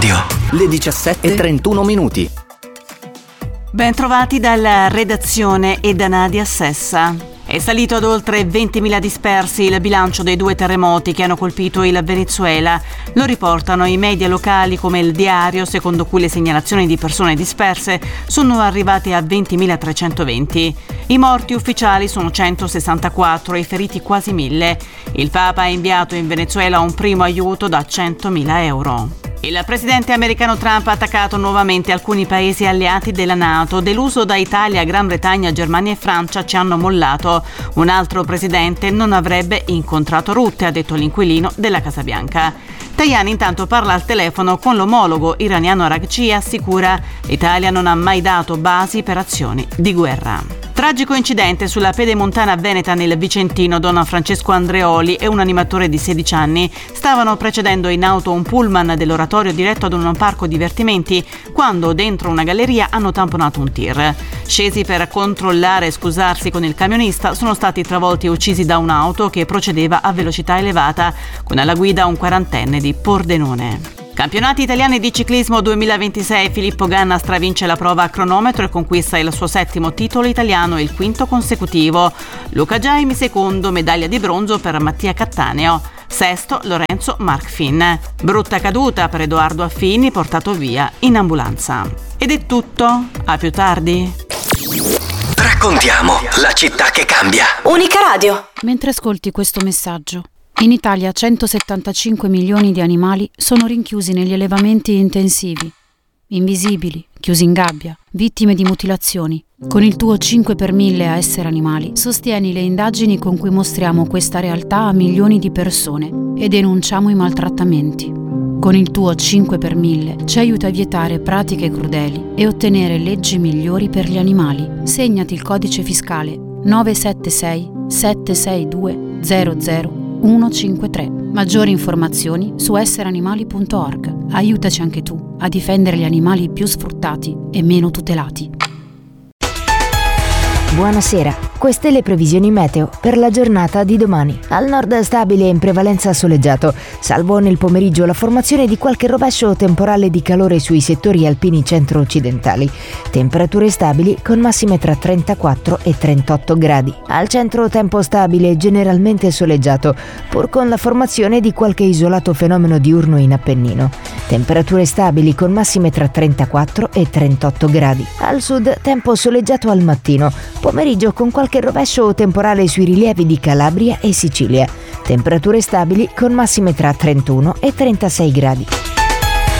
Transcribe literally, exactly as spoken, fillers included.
Radio. Le diciassette e trentuno minuti. Ben trovati dalla redazione e da Nadia Sessa. È salito ad oltre ventimila dispersi il bilancio dei due terremoti che hanno colpito il Venezuela. Lo riportano i media locali come Il Diario, secondo cui le segnalazioni di persone disperse sono arrivate a ventimilatrecentoventi. I morti ufficiali sono centosessantaquattro e i feriti quasi mille. Il Papa ha inviato in Venezuela un primo aiuto da centomila euro. Il presidente americano Trump ha attaccato nuovamente alcuni paesi alleati della NATO. Deluso da Italia, Gran Bretagna, Germania e Francia ci hanno mollato. Un altro presidente non avrebbe incontrato Rutte, ha detto l'inquilino della Casa Bianca. Tajani intanto parla al telefono con l'omologo iraniano Araghchi e assicura: l'Italia non ha mai dato basi per azioni di guerra. Tragico incidente sulla pedemontana veneta nel Vicentino. Don Francesco Andreoli e un animatore di sedici anni stavano precedendo in auto un pullman dell'oratorio diretto ad un parco divertimenti quando dentro una galleria hanno tamponato un tir. Scesi per controllare e scusarsi con il camionista, sono stati travolti e uccisi da un'auto che procedeva a velocità elevata con alla guida un quarantenne di Pordenone. Campionati italiani di ciclismo duemilaventisei. Filippo Ganna stravince la prova a cronometro e conquista il suo settimo titolo italiano e il quinto consecutivo. Luca Giaimi secondo, medaglia di bronzo per Mattia Cattaneo. Sesto Lorenzo Markfin. Brutta caduta per Edoardo Affini, portato via in ambulanza. Ed è tutto, a più tardi. Raccontiamo la città che cambia. Unica Radio. Mentre ascolti questo messaggio, in Italia centosettantacinque milioni di animali sono rinchiusi negli allevamenti intensivi, invisibili, chiusi in gabbia, vittime di mutilazioni. Con il tuo cinque per mille a Essere Animali sostieni le indagini con cui mostriamo questa realtà a milioni di persone e denunciamo i maltrattamenti. Con il tuo cinque per mille ci aiuta a vietare pratiche crudeli e ottenere leggi migliori per gli animali. Segnati il codice fiscale nove sette sei sette sei due zero zero uno cinque tre. Maggiori informazioni su essere animali punto org. Aiutaci anche tu a difendere gli animali più sfruttati e meno tutelati. Buonasera, queste le previsioni meteo per la giornata di domani. Al nord stabile e in prevalenza soleggiato, salvo nel pomeriggio la formazione di qualche rovescio temporale di calore sui settori alpini centro-occidentali. Temperature stabili con massime tra trentaquattro e trentotto gradi. Al centro tempo stabile, generalmente soleggiato, pur con la formazione di qualche isolato fenomeno diurno in Appennino. Temperature stabili con massime tra trentaquattro e trentotto gradi. Al sud tempo soleggiato al mattino, pomeriggio con qualche rovescio temporale sui rilievi di Calabria e Sicilia. Temperature stabili con massime tra trentuno e trentasei gradi.